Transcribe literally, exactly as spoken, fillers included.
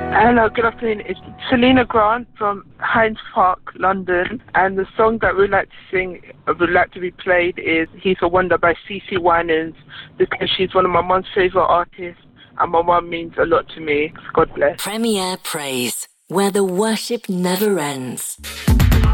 Hello, good afternoon. It's Selena Grant from Hyde Park, London, and the song that we'd like to sing, uh, would like to be played is He's a Wonder by CeCe Winans, because she's one of my mum's favourite artists, and my mum means a lot to me. God bless. Premier Praise, where the worship never ends.